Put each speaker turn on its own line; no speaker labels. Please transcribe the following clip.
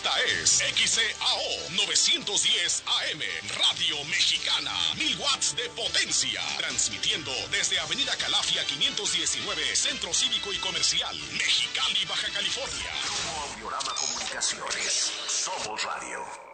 Esta es XCAO 910 AM, Radio Mexicana, 1000 watts de potencia, transmitiendo desde Avenida Calafia 519, Centro Cívico y Comercial, Mexicali, Baja California.
Grupo Audiorama Comunicaciones. Somos radio.